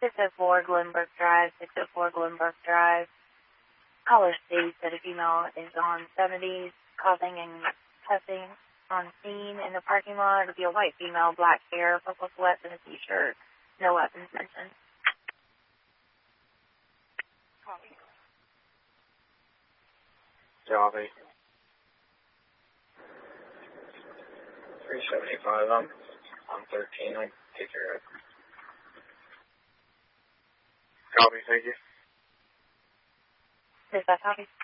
604 Glenbrook Drive, 604 Glenbrook Drive. Caller states that a female is on 70s, coughing and cussing on scene in the parking lot. It'll be a white female, black hair, purple sweats, and a t-shirt. No weapons mentioned. Copy. Copy. 375, I'm 13, I take care of it. Copy, thank you. Is that copy?